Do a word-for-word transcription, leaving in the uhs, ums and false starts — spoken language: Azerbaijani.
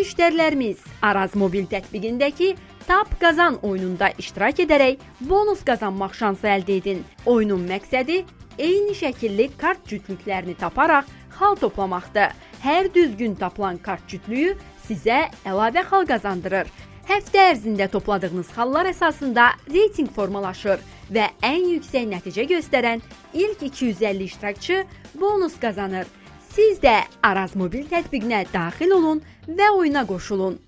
müştərilərimiz Araz mobil tətbiqindəki Tap Qazan oyununda iştirak edərək bonus qazanmaq şansı əldə edin. Oyunun məqsədi eyni şəkilli kart cütlüklərini taparaq xal toplamaqdır. Hər düzgün tapılan kart cütlüyü sizə əlavə xal qazandırır. Həftə ərzində topladığınız xallar əsasında reyting formalaşır və ən yüksək nəticə göstərən ilk iki yüz əlli iştirakçı bonus qazanır. Siz də Araz mobil tətbiqinə daxil olun və oyuna qoşulun.